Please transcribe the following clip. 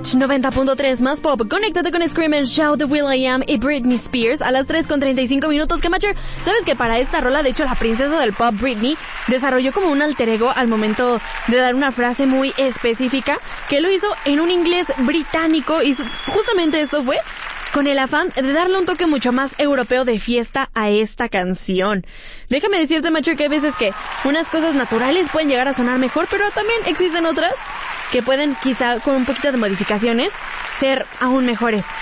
Hit 90.3 más pop. Conéctate con Scream and Shout de will.i.am y Britney Spears a las 3:35. Camacho, ¿sabes que para esta rola, de hecho, la princesa del pop, Britney, desarrolló como un alter ego al momento de dar una frase muy específica, que lo hizo en un inglés británico, y justamente esto fue con el afán de darle un toque mucho más europeo de fiesta a esta canción. Déjame decirte, macho, que hay veces que unas cosas naturales pueden llegar a sonar mejor, pero también existen otras que pueden, quizá con un poquito de modificaciones, ser aún mejores.